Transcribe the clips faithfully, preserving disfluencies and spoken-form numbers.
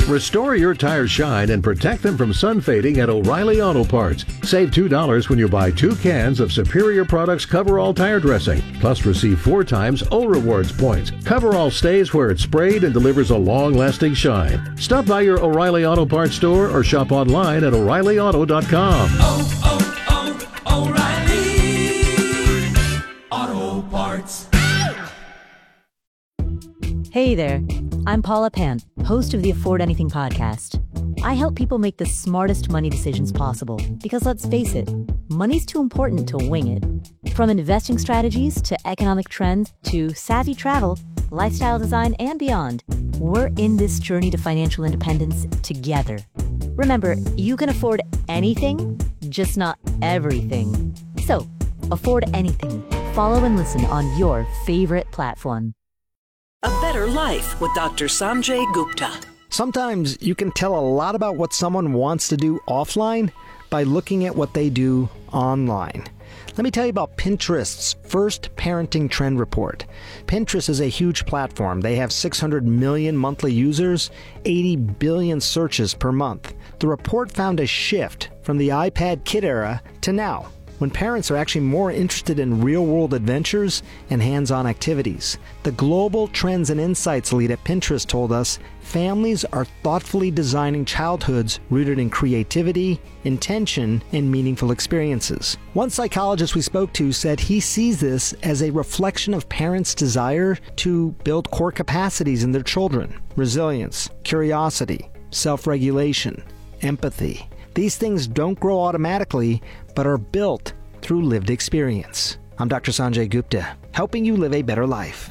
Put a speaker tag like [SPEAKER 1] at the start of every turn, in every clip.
[SPEAKER 1] Restore your tires shine and protect them from sun fading at O'Reilly Auto Parts. Save two dollars when you buy two cans of Superior Products Coverall Tire Dressing. Plus, receive four times O Rewards points. Coverall stays where it's sprayed and delivers a long-lasting shine. Stop by your O'Reilly Auto Parts store or shop online at O'Reilly Auto dot com.
[SPEAKER 2] Oh, oh, oh, O'Reilly Auto Parts.
[SPEAKER 3] Hey there, I'm Paula Pant, host of the Afford Anything podcast. I help people make the smartest money decisions possible because, let's face it, money's too important to wing it. From investing strategies to economic trends to savvy travel, lifestyle design, and beyond, we're in this journey to financial independence together. Remember, you can afford anything, just not everything. So, afford anything. Follow and listen on your favorite platform.
[SPEAKER 4] A Better Life with Doctor Sanjay Gupta.
[SPEAKER 5] Sometimes you can tell a lot about what someone wants to do offline by looking at what they do online. Let me tell you about Pinterest's first parenting trend report. Pinterest is a huge platform. They have six hundred million monthly users, eighty billion searches per month. The report found a shift from the iPad kid era to now, when parents are actually more interested in real-world adventures and hands-on activities. The Global Trends and Insights lead at Pinterest told us families are thoughtfully designing childhoods rooted in creativity, intention, and meaningful experiences. One psychologist we spoke to said he sees this as a reflection of parents' desire to build core capacities in their children: resilience, curiosity, self-regulation, empathy. These things don't grow automatically, but are built through lived experience. I'm Doctor Sanjay Gupta, helping you live a better life.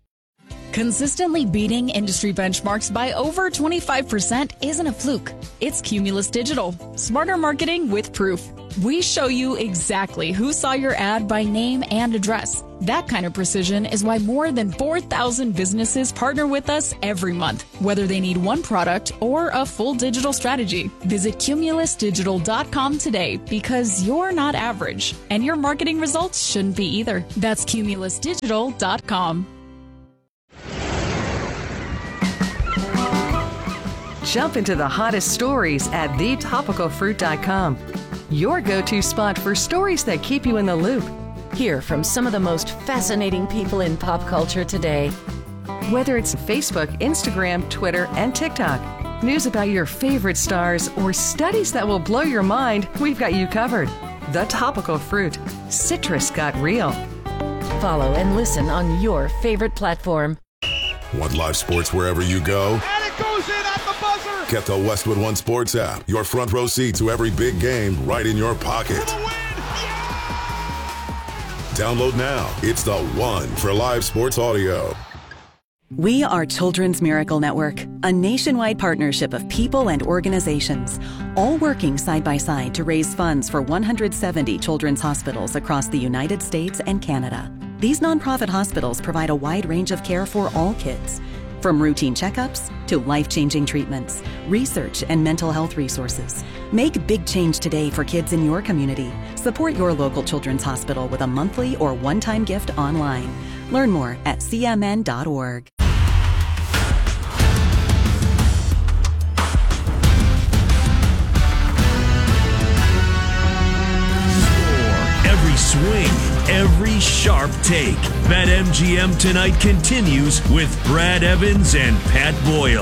[SPEAKER 6] Consistently beating industry benchmarks by over twenty-five percent isn't a fluke. It's Cumulus Digital. Smarter marketing with proof. We show you exactly who saw your ad by name and address. That kind of precision is why more than four thousand businesses partner with us every month, whether they need one product or a full digital strategy. Visit Cumulus Digital dot com today because you're not average, and your marketing results shouldn't be either. That's Cumulus Digital dot com.
[SPEAKER 7] Jump into the hottest stories at the topical fruit dot com. Your go-to spot for stories that keep you in the loop.
[SPEAKER 8] Hear from some of the most fascinating people in pop culture today.
[SPEAKER 7] Whether it's Facebook, Instagram, Twitter, and TikTok, news about your favorite stars, or studies that will blow your mind, we've got you covered. The Topical Fruit. Citrus got real.
[SPEAKER 8] Follow and listen on your favorite platform.
[SPEAKER 9] Want live sports wherever you go?
[SPEAKER 10] And it goes in at the buzzer!
[SPEAKER 9] Get the Westwood One Sports app. Your front row seat to every big game right in your pocket. Download now. It's the one for live sports audio.
[SPEAKER 11] We are Children's Miracle Network, a nationwide partnership of people and organizations, all working side by side to raise funds for one hundred seventy children's hospitals across the United States and Canada. These nonprofit hospitals provide a wide range of care for all kids, from routine checkups to life-changing treatments, research, and mental health resources. Make big change today for kids in your community. Support your local children's hospital with a monthly or one-time gift online. Learn more at c m n dot org.
[SPEAKER 12] Every swing, every sharp take. BetMGM Tonight continues with Brad Evans and Pat Boyle.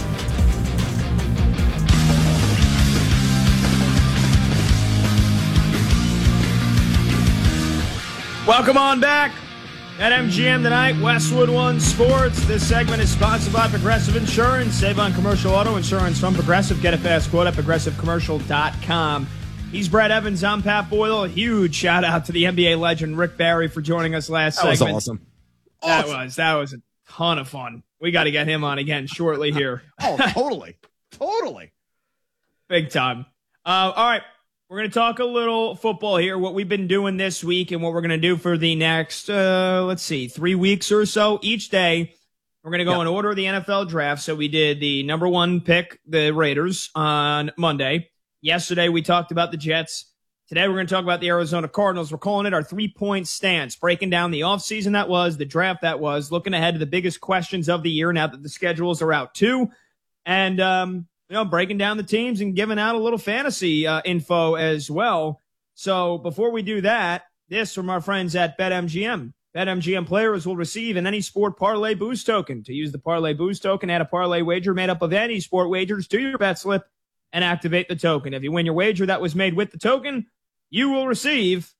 [SPEAKER 13] Welcome on back. BetMGM Tonight, Westwood One Sports. This segment is sponsored by Progressive Insurance. Save on commercial auto insurance from Progressive. Get a fast quote at progressive commercial dot com. He's Brad Evans. I'm Pat Boyle. A huge shout out to the N B A legend Rick Barry for joining us last
[SPEAKER 5] that
[SPEAKER 13] segment.
[SPEAKER 5] Was awesome.
[SPEAKER 13] That
[SPEAKER 5] awesome.
[SPEAKER 13] was that was a ton of fun. We got to get him on again shortly here.
[SPEAKER 10] Oh, totally, totally,
[SPEAKER 13] big time. Uh, all right, we're gonna talk a little football here. What we've been doing this week and what we're gonna do for the next, uh, let's see, three weeks or so. Each day, we're gonna go
[SPEAKER 5] yep.
[SPEAKER 13] in order of the N F L draft. So we did the number one pick, the Raiders, on Monday. Yesterday, we talked about the Jets. Today, we're going to talk about the Arizona Cardinals. We're calling it our three-point stance, breaking down the offseason that was, the draft that was, looking ahead to the biggest questions of the year now that the schedules are out too. and, um, you know, breaking down the teams and giving out a little fantasy uh, info as well. So before we do that, this from our friends at BetMGM. BetMGM players will receive an Any Sport Parlay Boost token. To use the Parlay Boost token, add a parlay wager made up of any sport wagers to your bet slip and activate the token. If you win your wager that was made with the token, you will receive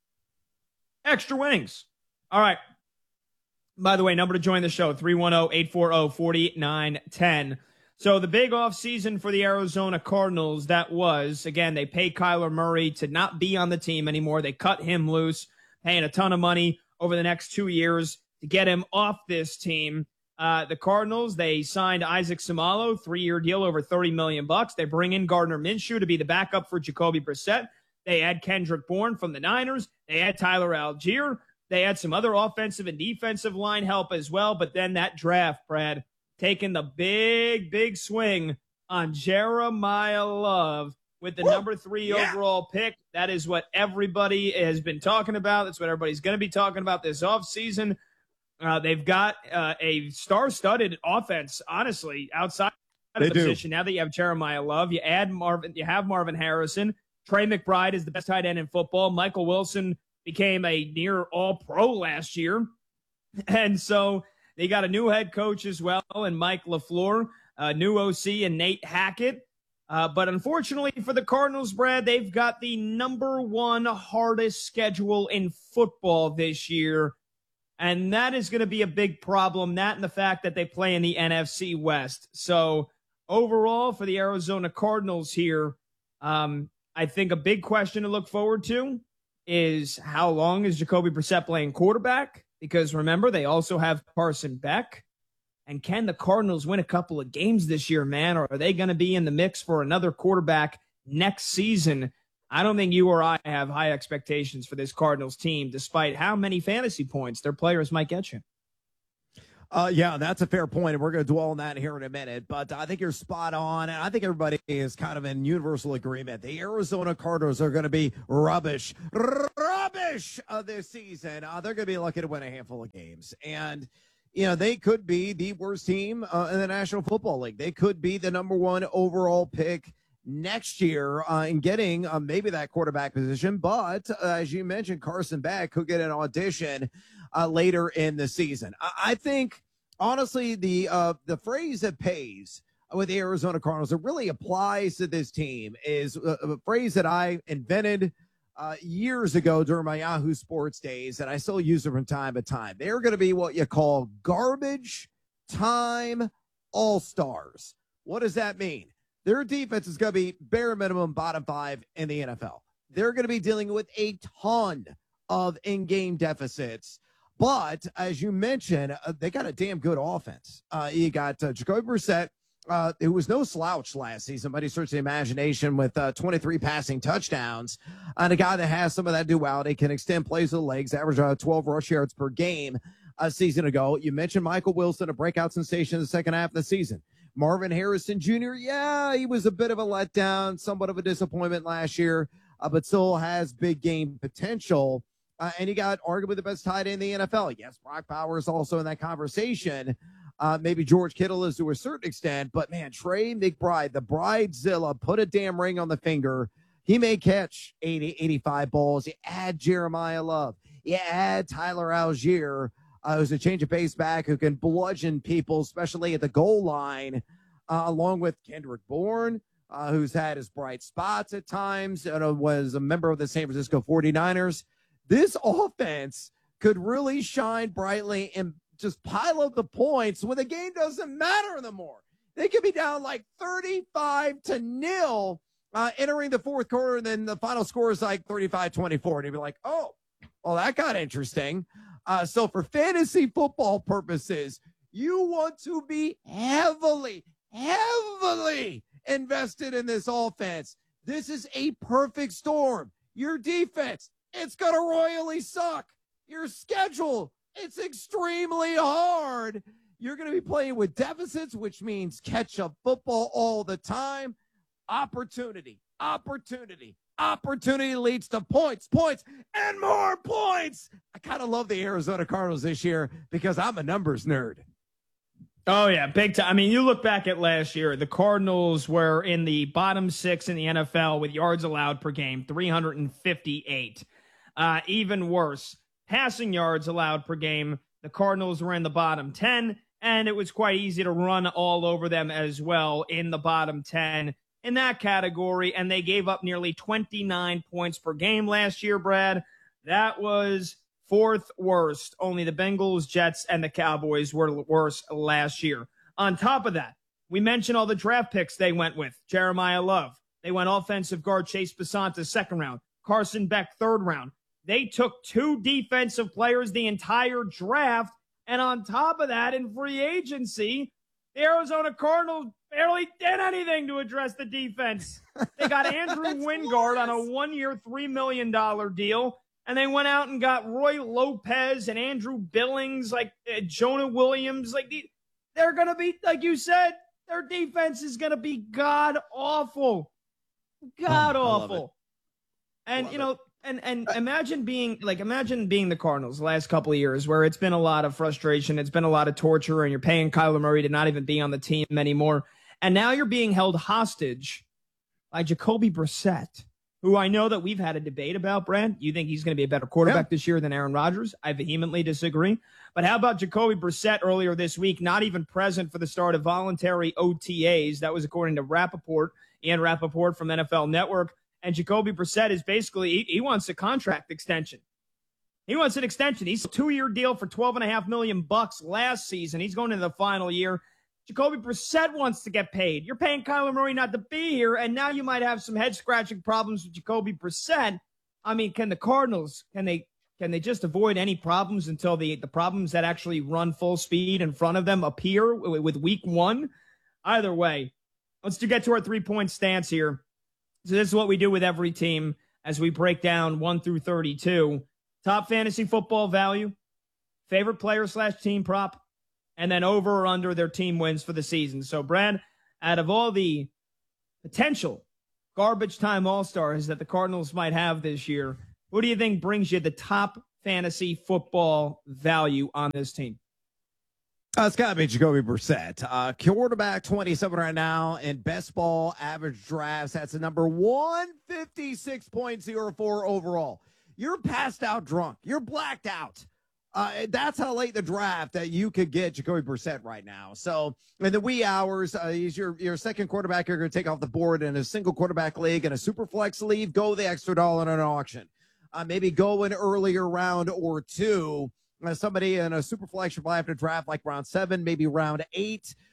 [SPEAKER 13] extra winnings. All right. By the way, number to join the show, three one zero, eight four zero, four nine one zero. So the big offseason for the Arizona Cardinals, that was, again, they pay Kyler Murray to not be on the team anymore. They cut him loose, paying a ton of money over the next two years to get him off this team. Uh, the Cardinals, they signed Isaac Seumalo, three-year deal, over thirty million bucks. They bring in Gardner Minshew to be the backup for Jacoby Brissett. They add Kendrick Bourne from the Niners. They add Tyler Algier. They had some other offensive and defensive line help as well. But then that draft, Brad, taking the big, big swing on Jeremiah Love with the Woo! number three yeah. overall pick. That is what everybody has been talking about. That's what everybody's going to be talking about this offseason. Uh, they've got uh, a star-studded offense, honestly, outside of
[SPEAKER 10] they
[SPEAKER 13] the
[SPEAKER 10] do.
[SPEAKER 13] position. Now that you have Jeremiah Love, you add Marvin, you have Marvin Harrison. Trey McBride is the best tight end in football. Michael Wilson became a near all-pro last year. And so they got a new head coach as well, and Mike LaFleur, a new O C, and Nate Hackett. Uh, but unfortunately for the Cardinals, Brad, they've got the number one hardest schedule in football this year. And that is going to be a big problem, that and the fact that they play in the N F C West. So overall for the Arizona Cardinals here, um, I think a big question to look forward to is how long is Jacoby Brissett playing quarterback? Because remember, they also have Carson Beck. And can the Cardinals win a couple of games this year, man? Or are they going to be in the mix for another quarterback next season? I don't think you or I have high expectations for this Cardinals team, despite how many fantasy points their players might get you.
[SPEAKER 14] Uh, yeah, that's a fair point, and we're going to dwell on that here in a minute. But I think you're spot on, and I think everybody is kind of in universal agreement. The Arizona Cardinals are going to be rubbish, rubbish uh, this season. Uh, they're going to be lucky to win a handful of games. And, you know, they could be the worst team uh, in the National Football League. They could be the number one overall pick next year uh, in getting uh, maybe that quarterback position. But uh, as you mentioned, Carson Beck could get an audition uh, later in the season. I, I think, honestly, the uh, the phrase that pays with the Arizona Cardinals that really applies to this team is a, a phrase that I invented uh, years ago during my Yahoo Sports days, and I still use it from time to time. They're going to be what you call garbage time all-stars. What does that mean? Their defense is going to be bare minimum bottom five in the N F L. They're going to be dealing with a ton of in-game deficits. But as you mentioned, uh, they got a damn good offense. Uh, you got uh, Jacoby Brissett, uh, who was no slouch last season, but he searched the imagination with uh, twenty-three passing touchdowns. And a guy that has some of that duality, can extend plays with the legs, average uh, twelve rush yards per game a season ago. You mentioned Michael Wilson, a breakout sensation in the second half of the season. Marvin Harrison Junior, yeah, he was a bit of a letdown, somewhat of a disappointment last year, uh, but still has big game potential. Uh, and you got arguably the best tight end in the N F L. Yes, Brock Bowers also in that conversation. Uh, maybe George Kittle is to a certain extent, but man, Trey McBride, the Bridezilla, put a damn ring on the finger. He may catch eighty, eighty-five balls. You add Jeremiah Love. You add Tyler Algier, uh, who's a change of pace back who can bludgeon people, especially at the goal line, uh, along with Kendrick Bourne, uh, who's had his bright spots at times, and was a member of the San Francisco forty-niners. This offense could really shine brightly and just pile up the points when the game doesn't matter anymore. They could be down like thirty-five to nil uh, entering the fourth quarter, and then the final score is like thirty-five twenty-four. And you'd be like, oh, well, that got interesting. Uh, so for fantasy football purposes, you want to be heavily, heavily invested in this offense. This is a perfect storm. Your defense, it's going to royally suck. Your schedule, it's extremely hard. You're going to be playing with deficits, which means catch-up football all the time. Opportunity, opportunity, opportunity leads to points, points, and more points. I kind of love the Arizona Cardinals this year because I'm a numbers nerd.
[SPEAKER 13] Oh, yeah, big time. I mean, you look back at last year, the Cardinals were in the bottom six in the N F L with yards allowed per game, three hundred fifty-eight. Uh, even worse, passing yards allowed per game, the Cardinals were in the bottom ten, and it was quite easy to run all over them as well in the bottom ten in that category, and they gave up nearly twenty-nine points per game last year, Brad. That was fourth worst. Only the Bengals, Jets, and the Cowboys were worse last year. On top of that, we mentioned all the draft picks they went with. Jeremiah Love. They went offensive guard Chase Basanta second round. Carson Beck third round. They took two defensive players the entire draft. And on top of that, in free agency, the Arizona Cardinals barely did anything to address the defense. They got Andrew Wingard on a one-year, three million dollars deal. And they went out and got Roy Lopez and Andrew Billings, like uh, Jonah Williams. Like the, they're going to be, like you said, their defense is going to be god-awful. God-awful. Oh, and, you know, and, and imagine being, like, imagine being the Cardinals the last couple of years where it's been a lot of frustration. It's been a lot of torture, and you're paying Kyler Murray to not even be on the team anymore. And now you're being held hostage by Jacoby Brissett, who I know that we've had a debate about, Brad. You think he's going to be a better quarterback yeah. this year than Aaron Rodgers? I vehemently disagree. But how about Jacoby Brissett earlier this week, not even present for the start of voluntary O T As? That was according to Rappaport, Ian Rappaport from N F L Network. And Jacoby Brissett is basically, he, he wants a contract extension. He wants an extension. He's a two-year deal for twelve and a half million bucks last season. He's going into the final year. Jacoby Brissett wants to get paid. You're paying Kyler Murray not to be here, and now you might have some head-scratching problems with Jacoby Brissett. I mean, can the Cardinals, can they can they just avoid any problems until the, the problems that actually run full speed in front of them appear with week one? Either way, let's get to our three-point stance here. So this is what we do with every team as we break down one through thirty-two. Top fantasy football value, favorite player slash team prop, and then over or under their team wins for the season. So, Brad, out of all the potential garbage time all-stars that the Cardinals might have this year, who do you think brings you the top fantasy football value on this team?
[SPEAKER 14] Uh, it's got to be Jacoby Brissett. Uh, quarterback twenty-seven right now in best ball average drafts. That's a number one fifty-six point oh four overall. You're passed out drunk. You're blacked out. Uh, that's how late in the draft that you could get Jacoby Brissett right now. So in the wee hours, uh, he's your, your second quarterback you're going to take off the board in a single quarterback league and a super flex league. Go the extra dollar in an auction. Uh, maybe go an earlier round or two. Uh, somebody in a super flex should probably have to draft like round seven, maybe round eight.